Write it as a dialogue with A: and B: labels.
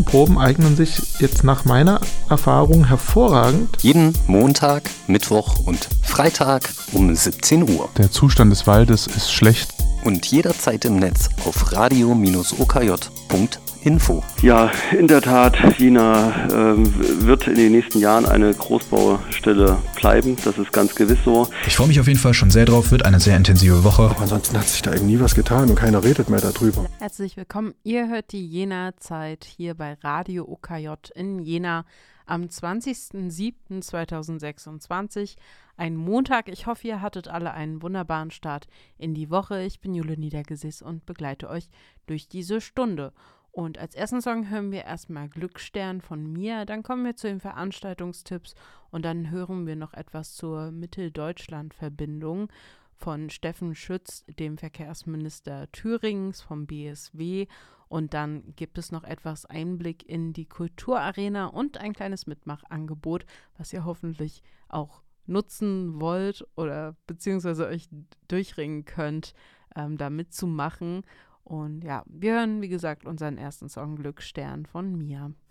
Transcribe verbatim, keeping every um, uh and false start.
A: Proben eignen sich jetzt nach meiner Erfahrung hervorragend.
B: Jeden Montag, Mittwoch und Freitag um siebzehn Uhr.
C: Der Zustand des Waldes ist schlecht.
B: Und jederzeit im Netz auf radio o k j punkt info.
D: Ja, in der Tat, Jena äh, wird in den nächsten Jahren eine Großbaustelle bleiben. Das ist ganz gewiss so.
E: Ich freue mich auf jeden Fall schon sehr drauf. Wird eine sehr intensive Woche.
F: Aber ansonsten hat sich da eben nie was getan und keiner redet mehr darüber.
G: Herzlich willkommen. Ihr hört die Jena-Zeit hier bei Radio O K J in Jena am zwanzigsten siebten zweitausendsechsundzwanzig. Ein Montag. Ich hoffe, ihr hattet alle einen wunderbaren Start in die Woche. Ich bin Jule Niedergesäß und begleite euch durch diese Stunde. Und als ersten Song hören wir erstmal Glücksstern von mir, dann kommen wir zu den Veranstaltungstipps und dann hören wir noch etwas zur Mitteldeutschland-Verbindung von Steffen Schütz, dem Verkehrsminister Thüringens vom B S W. Und dann gibt es noch etwas Einblick in die Kulturarena und ein kleines Mitmachangebot, was ihr hoffentlich auch nutzen wollt oder beziehungsweise euch durchringen könnt, ähm, da mitzumachen. Und ja, wir hören, wie gesagt, unseren ersten Song Glücksstern von mir.